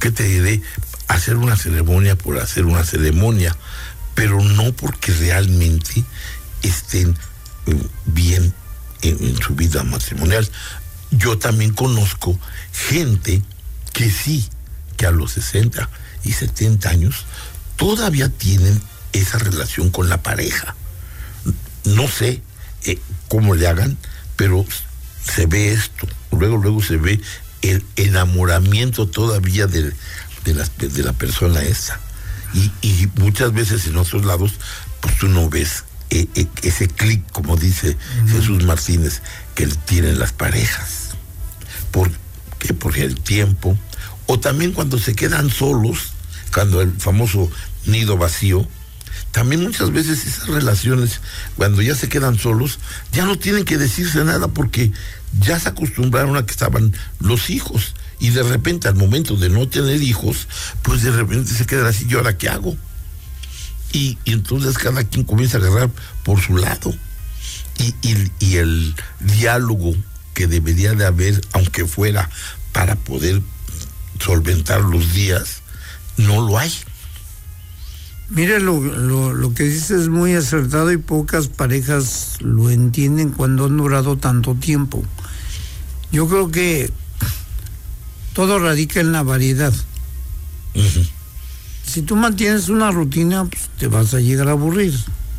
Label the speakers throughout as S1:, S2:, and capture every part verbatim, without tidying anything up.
S1: ¿qué te diré? Hacer una ceremonia por hacer una ceremonia, pero no porque realmente estén bien en, en su vida matrimonial. Yo también conozco gente que sí, que a los sesenta y setenta años todavía tienen esa relación con la pareja. No sé eh, cómo le hagan, pero se ve esto. Luego, luego se ve el enamoramiento todavía de, de, la, de la persona esa. Y, y muchas veces en otros lados, pues tú no ves eh, eh, ese clic, como dice uh-huh. Jesús Martínez, que tienen las parejas. ¿Por qué? Porque el tiempo, o también cuando se quedan solos, cuando el famoso nido vacío, también muchas veces esas relaciones, cuando ya se quedan solos, ya no tienen que decirse nada porque ya se acostumbraron a que estaban los hijos. Y de repente, al momento de no tener hijos, pues de repente se quedan así, ¿y ahora qué hago? Y, y entonces cada quien comienza a agarrar por su lado. Y, y, y el diálogo que debería de haber, aunque fuera para poder solventar los días, no lo hay.
S2: Mira, lo, lo, lo que dices es muy acertado y pocas parejas lo entienden cuando han durado tanto tiempo. Yo creo que todo radica en la variedad. Uh-huh. Si tú mantienes una rutina, pues te vas a llegar a aburrir.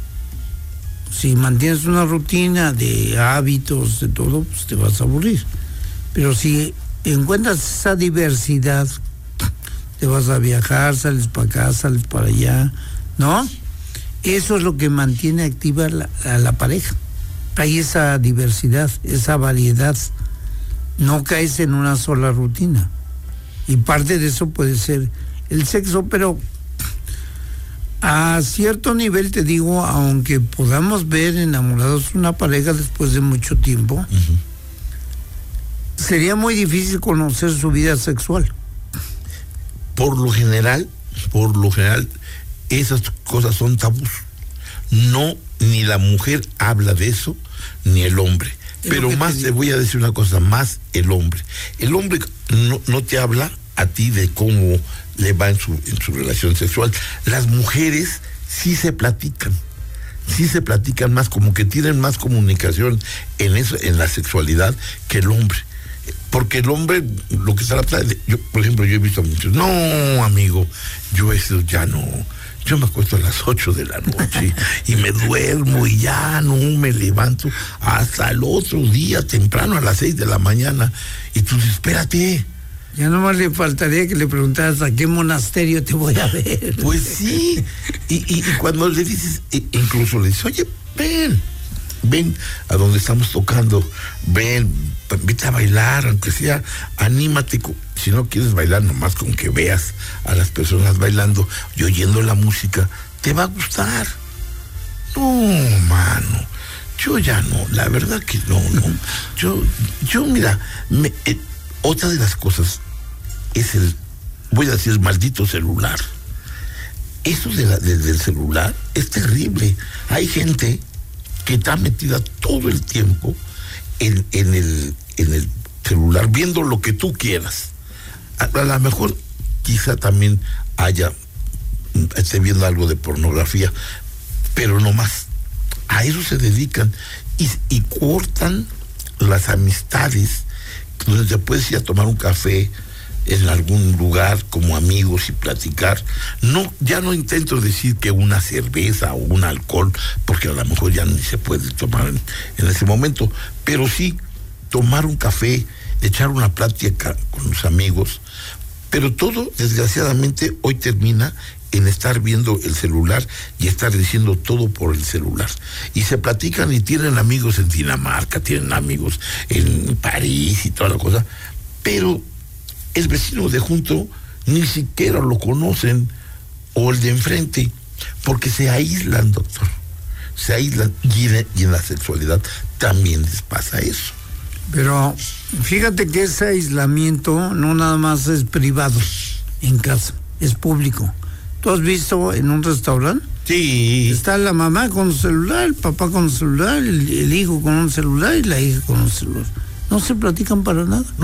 S2: Si mantienes una rutina de hábitos, de todo, pues te vas a aburrir. Pero si encuentras esa diversidad, te vas a viajar, sales para acá, sales para allá, ¿no? Eso es lo que mantiene activa la, a la pareja. Hay esa diversidad, esa variedad. No caes en una sola rutina. Y parte de eso puede ser el sexo, pero a cierto nivel, te digo, aunque podamos ver enamorados una pareja después de mucho tiempo, uh-huh. sería muy difícil conocer su vida sexual.
S1: Por lo general, por lo general, esas cosas son tabús. No, ni la mujer habla de eso, ni el hombre. Pero más te voy a decir una cosa, más el hombre. El hombre no, no te habla a ti de cómo le va en su, en su relación sexual. Las mujeres sí se platican, sí se platican más, como que tienen más comunicación en eso, en la sexualidad, que el hombre. Porque el hombre, lo que está la yo, por ejemplo, yo he visto a muchos, no, amigo, yo eso ya no, yo me acuesto a las ocho de la noche y me duermo y ya no me levanto hasta el otro día temprano a las seis de la mañana. Y tú dices, espérate.
S2: Ya nomás le faltaría que le preguntaras a qué monasterio te voy a ver.
S1: Pues sí, y, y, y cuando le dices, incluso le dices, oye, ven, ven a donde estamos tocando, ven, vete a bailar, aunque sea, anímate. Si no quieres bailar, nomás con que veas a las personas bailando y oyendo la música, te va a gustar. No, mano, yo ya no, la verdad que no, no. Yo, yo mira, me, eh, otra de las cosas es el, voy a decir, maldito celular. Eso de la, de, del celular es terrible. Hay gente que está metida todo el tiempo en, en, el, en el celular, viendo lo que tú quieras. A, a lo mejor quizá también haya, esté viendo algo de pornografía, pero no más. A eso se dedican y, y cortan las amistades, donde te puedes ir a tomar un café en algún lugar como amigos y platicar. No, ya no intento decir que una cerveza o un alcohol, porque a lo mejor ya ni se puede tomar en, en ese momento, pero sí tomar un café, echar una plática con los amigos. Pero todo, desgraciadamente, hoy termina en estar viendo el celular y estar diciendo todo por el celular. Y se platican y tienen amigos en Dinamarca, tienen amigos en París y toda la cosa, pero el vecino de junto ni siquiera lo conocen, o el de enfrente, porque se aíslan, doctor. Se aíslan, y en, y en la sexualidad también les pasa eso.
S2: Pero fíjate que ese aislamiento no nada más es privado en casa, es público. ¿Tú has visto en un restaurante?
S1: Sí.
S2: Está la mamá con un celular, el papá con un celular, el, el hijo con un celular y la hija con un celular. No se platican para nada.